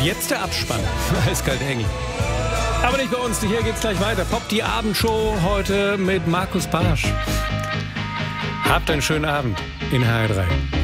Jetzt der Abspann. Eiskalte Engel. Aber nicht bei uns, hier geht's gleich weiter. Pop, die Abendshow heute mit Markus Barsch. Habt einen schönen Abend in HR3.